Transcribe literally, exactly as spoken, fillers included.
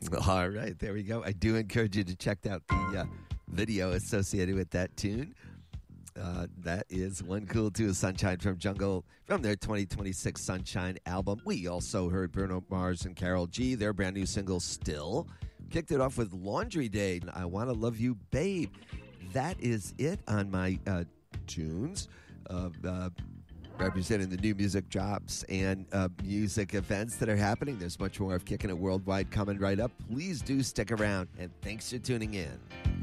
All right, there we go. I do encourage you to check out the uh, video associated with that tune. Uh, that is One Cool Two Sunshine from Jungle from their twenty twenty-six Sunshine album. We also heard Bruno Mars and Karol G, their brand new single, Still. Kicked it off with Laundry Day, I Wanna Love You, Babe. That is it on my uh, tunes. Uh, uh, representing the new music drops and uh, music events that are happening. There's much more of Kicking It Worldwide coming right up. Please do stick around, and thanks for tuning in.